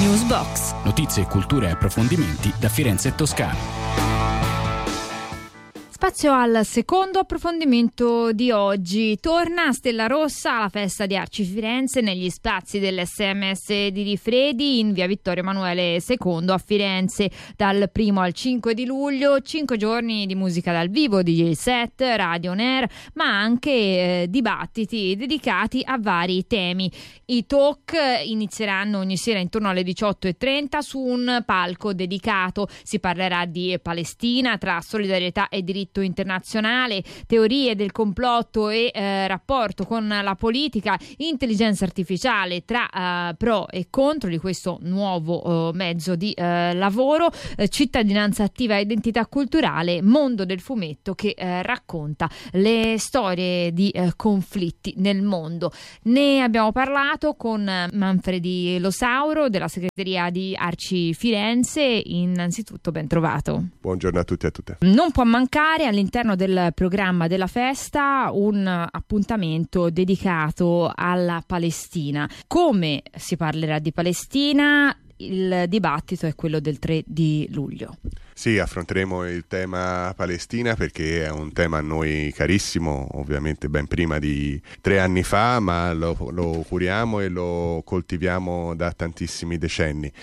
Newsbox. Notizie, cultura e approfondimenti da Firenze e Toscana. Spazio al secondo approfondimento di oggi. Torna a Stella Rossa la festa di Arci Firenze negli spazi dell'SMS di Rifredi in via Vittorio Emanuele II a Firenze dal 1 al 5 di luglio. 5 giorni di musica dal vivo, DJ set, radio on air, ma anche dibattiti dedicati a vari temi. I talk inizieranno ogni sera intorno alle 18:30 su un palco dedicato. Si parlerà di Palestina tra solidarietà e diritto internazionale, teorie del complotto e rapporto con la politica, intelligenza artificiale tra pro e contro di questo nuovo mezzo di lavoro, cittadinanza attiva e identità culturale, mondo del fumetto che racconta le storie di conflitti nel mondo. Ne abbiamo parlato con Manfredi Losauro della segreteria di Arci Firenze. Innanzitutto ben trovato. Buongiorno a tutti e a tutte. Non può mancare all'interno del programma della festa un appuntamento dedicato alla Palestina. Come si parlerà di Palestina? Il dibattito è quello del 3 di luglio. Sì, affronteremo il tema Palestina perché è un tema a noi carissimo, ovviamente ben prima di 3 anni fa, ma lo curiamo e lo coltiviamo da tantissimi decenni.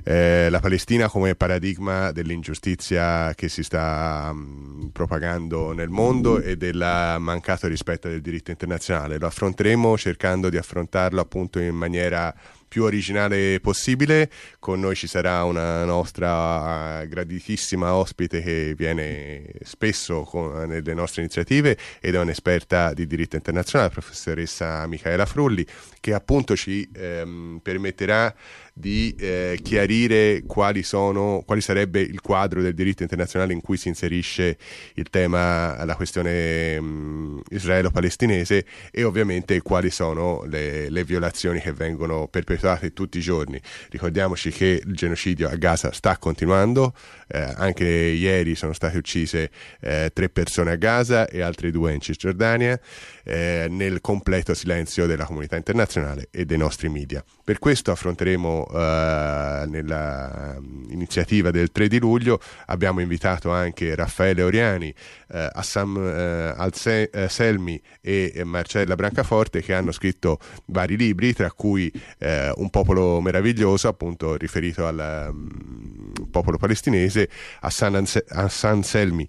La Palestina come paradigma dell'ingiustizia che si sta propagando nel mondo e del mancato rispetto del diritto internazionale. Lo affronteremo cercando di affrontarlo appunto in maniera più originale possibile. Con noi ci sarà una nostra graditissima ospite che viene spesso nelle nostre iniziative ed è un'esperta di diritto internazionale, la professoressa Micaela Frulli, che appunto ci permetterà di chiarire quali sarebbe il quadro del diritto internazionale in cui si inserisce il tema, la questione israelo-palestinese e ovviamente quali sono le violazioni che vengono perpetuate tutti i giorni. Ricordiamoci che il genocidio a Gaza sta continuando, anche ieri sono state uccise 3 persone a Gaza e altre 2 in Cisgiordania, nel completo silenzio della comunità internazionale e dei nostri media. Per questo affronteremo nella iniziativa del 3 di luglio, abbiamo invitato anche Raffaele Oriani, Assam Al-Selmi e Marcella Brancaforte, che hanno scritto vari libri, tra cui Un popolo meraviglioso, appunto riferito al popolo palestinese. Hassan Selmi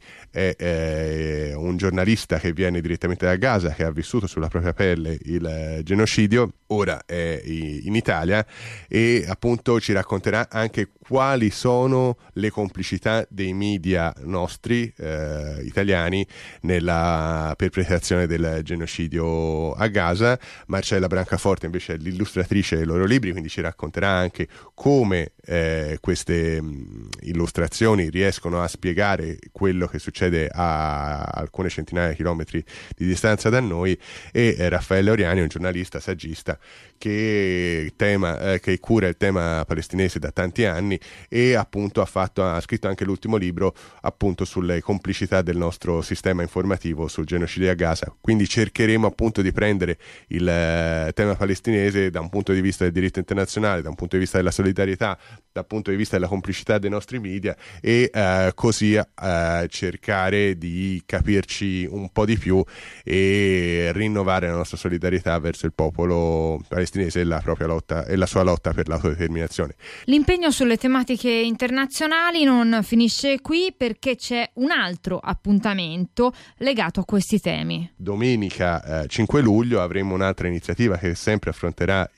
è un giornalista che viene direttamente da Gaza, che ha vissuto sulla propria pelle il genocidio, ora è in Italia e appunto ci racconterà anche quali sono le complicità dei media nostri italiani nella perpetrazione del genocidio a Gaza. Marcella Brancaforte invece è l'illustratrice dei loro libri, quindi ci racconterà anche come queste illustrazioni riescono a spiegare quello che succede a alcune centinaia di chilometri di distanza da noi. E Raffaele Oriani è un giornalista saggista che cura il tema palestinese da tanti anni e appunto ha scritto anche l'ultimo libro appunto sulle complicità del nostro sistema informativo sul genocidio a Gaza. Quindi cercheremo appunto di prendere il tema palestinese da un punto di vista del diritto internazionale, da un punto di vista della solidarietà, dal punto di vista della complicità dei nostri media e così cercare di capirci un po' di più e rinnovare la nostra solidarietà verso il popolo palestinese e la propria lotta e la sua lotta per l'autodeterminazione. L'impegno sulle tematiche internazionali non finisce qui, perché c'è un altro appuntamento legato a questi temi. Domenica 5 luglio avremo un'altra iniziativa che sempre affronterà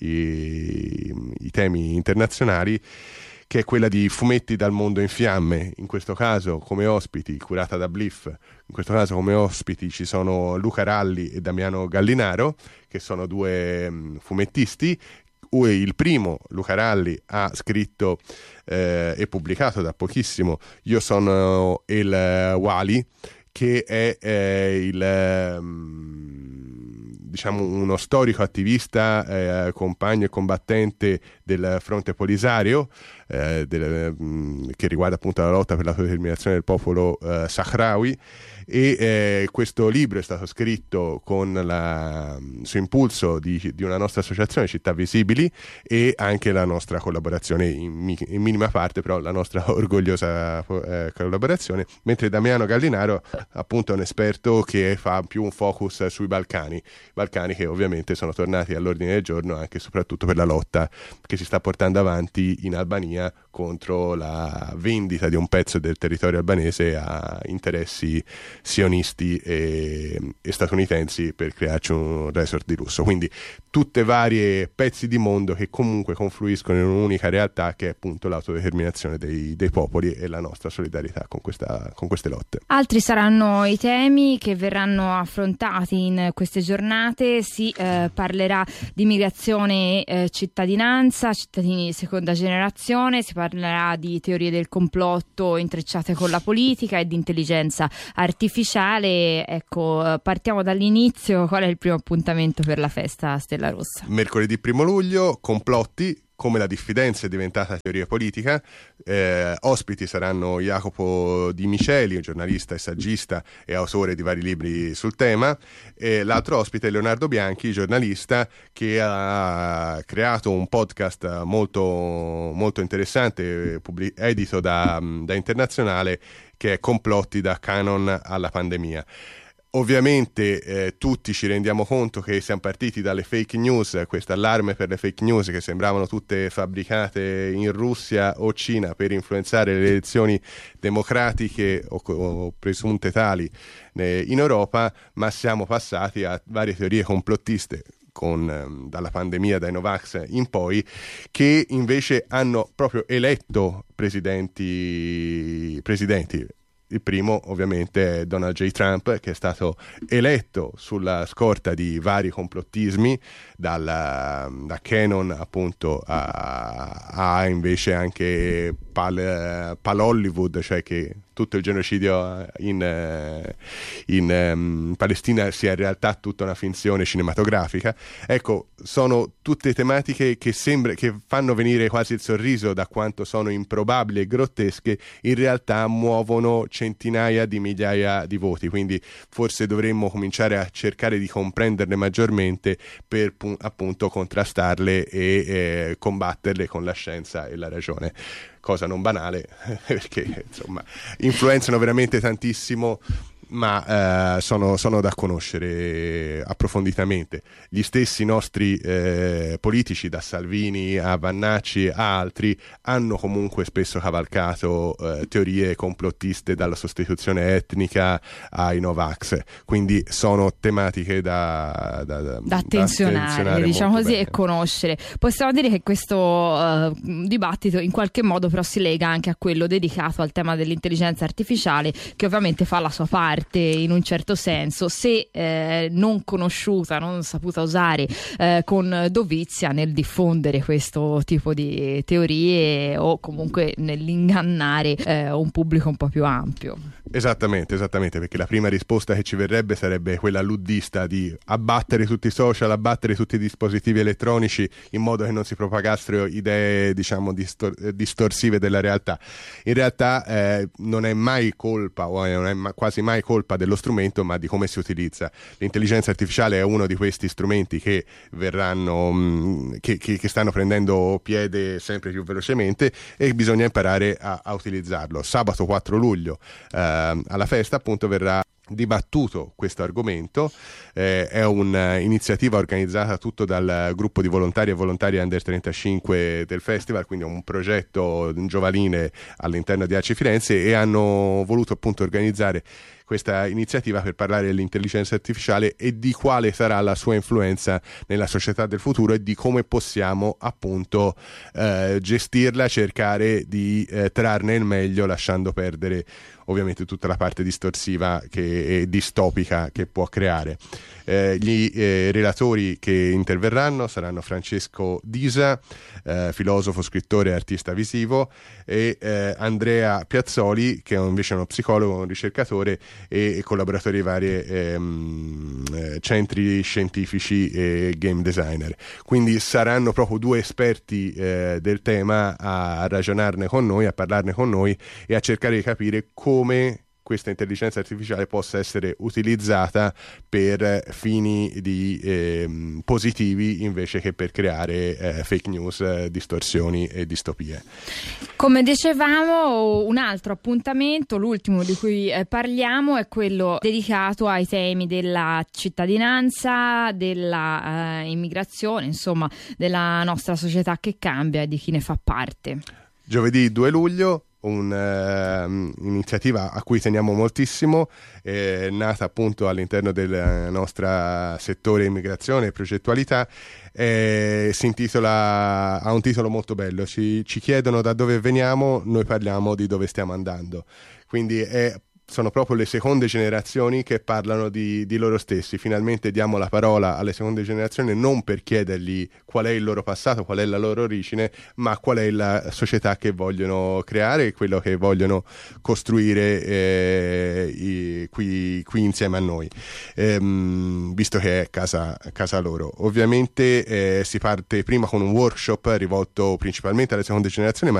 i temi internazionali, che è quella di Fumetti dal mondo in fiamme. In questo caso come ospiti, curata da Bliff, in questo caso come ospiti ci sono Luca Ralli e Damiano Gallinaro, che sono 2 fumettisti. Il primo, Luca Ralli, ha scritto e pubblicato da pochissimo Io sono il Wali, che è diciamo uno storico attivista, compagno e combattente del fronte Polisario, che riguarda appunto la lotta per l'autodeterminazione del popolo Sahrawi. E questo libro è stato scritto su impulso di una nostra associazione, Città Visibili, e anche la nostra collaborazione in minima parte, però la nostra orgogliosa collaborazione, mentre Damiano Gallinaro appunto è un esperto che fa più un focus sui Balcani che ovviamente sono tornati all'ordine del giorno anche e soprattutto per la lotta che si sta portando avanti in Albania contro la vendita di un pezzo del territorio albanese a interessi sionisti e statunitensi per crearci un resort di lusso. Quindi tutte varie pezzi di mondo che comunque confluiscono in un'unica realtà, che è appunto l'autodeterminazione dei popoli e la nostra solidarietà con queste lotte. Altri saranno i temi che verranno affrontati in queste giornate. Si parlerà di migrazione e cittadinanza, cittadini di seconda generazione, si parlerà di teorie del complotto intrecciate con la politica e di intelligenza artificiale. Ecco, partiamo dall'inizio. Qual è il primo appuntamento per la festa Stella Rossa? Mercoledì 1 luglio, complotti, come la diffidenza è diventata teoria politica. Ospiti saranno Jacopo Di Miceli, un giornalista e saggista e autore di vari libri sul tema, e l'altro ospite è Leonardo Bianchi, giornalista che ha creato un podcast molto, molto interessante, edito da Internazionale, che è Complotti da Canon alla pandemia. Ovviamente tutti ci rendiamo conto che siamo partiti dalle fake news, questo allarme per le fake news che sembravano tutte fabbricate in Russia o Cina per influenzare le elezioni democratiche o presunte tali in Europa, ma siamo passati a varie teorie complottiste dalla pandemia, dai Novax in poi, che invece hanno proprio eletto presidenti. Il primo ovviamente è Donald J. Trump, che è stato eletto sulla scorta di vari complottismi, da Canon appunto a invece anche Pal Hollywood, cioè che tutto il genocidio in Palestina sia in realtà tutta una finzione cinematografica. Ecco, sono tutte tematiche che fanno venire quasi il sorriso da quanto sono improbabili e grottesche, in realtà muovono centinaia di migliaia di voti, quindi forse dovremmo cominciare a cercare di comprenderle maggiormente per appunto contrastarle e combatterle con la scienza e la ragione. Cosa non banale, perché insomma influenzano veramente tantissimo, ma sono da conoscere approfonditamente. Gli stessi nostri politici, da Salvini a Vannacci a altri, hanno comunque spesso cavalcato teorie complottiste, dalla sostituzione etnica ai Novax, quindi sono tematiche da attenzionare, diciamo così, bene, e conoscere. Possiamo dire che questo dibattito in qualche modo però si lega anche a quello dedicato al tema dell'intelligenza artificiale, che ovviamente fa la sua parte in un certo senso, se non conosciuta, non saputa usare con dovizia nel diffondere questo tipo di teorie o comunque nell'ingannare un pubblico un po' più ampio. Esattamente, perché la prima risposta che ci verrebbe sarebbe quella luddista di abbattere tutti i social, abbattere tutti i dispositivi elettronici in modo che non si propagassero idee, diciamo, distorsive della realtà. In realtà non è mai colpa, o non è quasi mai colpa dello strumento, ma di come si utilizza. L'intelligenza artificiale è uno di questi strumenti che verranno che stanno prendendo piede sempre più velocemente, e bisogna imparare a utilizzarlo. Sabato 4 luglio alla festa appunto verrà dibattuto questo argomento. È un'iniziativa organizzata tutto dal gruppo di volontari e volontarie Under 35 del festival, quindi un progetto giovanile all'interno di Arci Firenze, e hanno voluto appunto organizzare questa iniziativa per parlare dell'intelligenza artificiale e di quale sarà la sua influenza nella società del futuro e di come possiamo appunto gestirla, cercare di trarne il meglio, lasciando perdere ovviamente tutta la parte distorsiva e distopica che può creare. Gli relatori che interverranno saranno Francesco Disa, filosofo, scrittore e artista visivo, e Andrea Piazzoli, che è invece uno psicologo, un ricercatore e collaboratori di vari centri scientifici e game designer. Quindi saranno proprio due esperti del tema a ragionarne con noi, a parlarne con noi e a cercare di capire come questa intelligenza artificiale possa essere utilizzata per fini positivi invece che per creare fake news, distorsioni e distopie. Come dicevamo, un altro appuntamento, l'ultimo di cui parliamo, è quello dedicato ai temi della cittadinanza, della immigrazione, insomma, della nostra società che cambia e di chi ne fa parte. Giovedì 2 luglio, un'iniziativa a cui teniamo moltissimo, nata appunto all'interno del nostro settore immigrazione e progettualità. Si intitola, ha un titolo molto bello, ci chiedono da dove veniamo, noi parliamo di dove stiamo andando. Quindi sono proprio le seconde generazioni che parlano di loro stessi. Finalmente diamo la parola alle seconde generazioni non per chiedergli qual è il loro passato, qual è la loro origine, ma qual è la società che vogliono creare e quello che vogliono costruire qui insieme a noi, visto che è casa loro. Ovviamente si parte prima con un workshop rivolto principalmente alle seconde generazioni, ma